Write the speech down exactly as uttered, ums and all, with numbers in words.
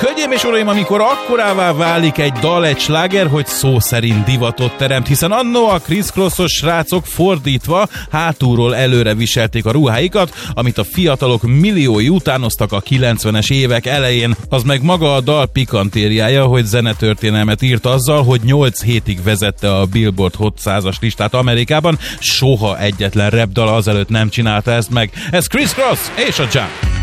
Hölgyeim és uraim, amikor akkorává válik egy dal, egy sláger, hogy szó szerint divatot teremt, hiszen annó a Criss Crossos srácok fordítva hátulról előre viselték a ruháikat, amit a fiatalok milliói utánoztak a kilencvenes évek elején, az meg maga a dal pikantériája, hogy zenetörténelmet írt azzal, hogy nyolc hétig vezette a Billboard Hot százas listát Amerikában, soha egyetlen rap dal azelőtt nem csinálta ezt meg. Ez Criss Cross és a Jump!